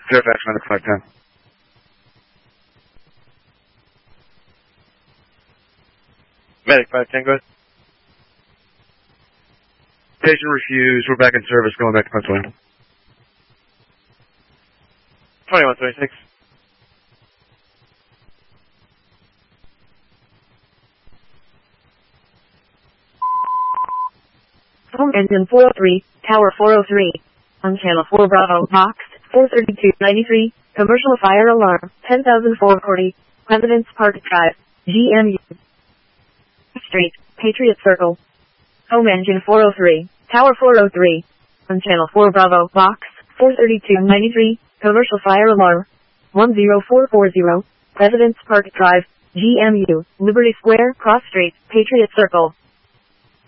Fairfax, Medic 510. Medic 510, go ahead. Patient refused. We're back in service, going back to Pennsylvania. 2126. Home engine 403, tower 403. On channel 4 Bravo, box 43293, commercial fire alarm, 10,440, President's Park Drive, GMU. Street, Patriot Circle. Home engine 403, tower 403. On channel 4 Bravo, box 43293, commercial fire alarm, 10440, President's Park Drive, GMU, Liberty Square, Cross Street, Patriot Circle.